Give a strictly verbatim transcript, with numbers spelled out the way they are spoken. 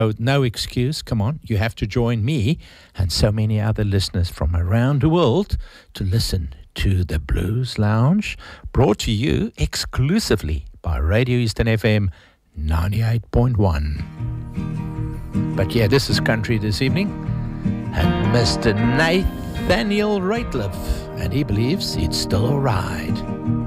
Oh, no excuse. Come on. You have to join me and so many other listeners from around the world to listen to the Blues Lounge, brought to you exclusively by Radio Eastern F M ninety-eight point one. But yeah, this is country this evening. And Mister Nathaniel Rateliff, and he believes it's still all right.